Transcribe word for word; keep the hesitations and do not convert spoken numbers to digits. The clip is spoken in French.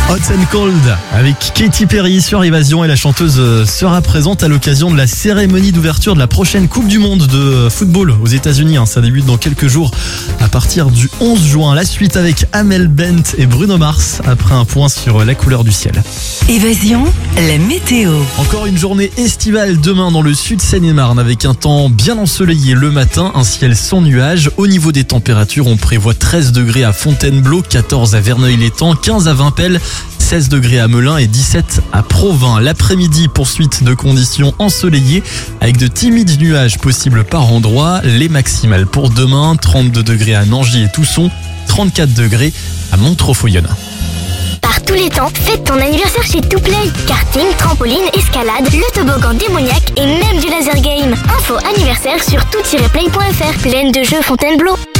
Hot and Cold avec Katy Perry sur Évasion, et la chanteuse sera présente à l'occasion de la cérémonie d'ouverture de la prochaine Coupe du Monde de football aux États-Unis. Ça débute dans quelques jours à partir du onze juin. La suite avec Amel Bent et Bruno Mars après un point sur la couleur du ciel. Évasion, la météo. Encore une journée estivale demain dans le sud Seine-et-Marne avec un temps bien ensoleillé le matin, un ciel sans nuages. Au niveau des températures, on prévoit treize degrés à Fontainebleau, quatorze à Verneuil-l'Étang, quinze à Vimpel, seize degrés à Melun et dix-sept à Provins. L'après-midi, poursuite de conditions ensoleillées avec de timides nuages possibles par endroits. Les maximales pour demain, trente-deux degrés à Nangis et Tousson, trente-quatre degrés à Montreux-Foyonne. Par tous les temps, fête ton anniversaire chez Touplay. Karting, trampoline, escalade, le toboggan démoniaque et même du laser game. Info anniversaire sur tout tiret play point f r. Pleine de jeux Fontainebleau.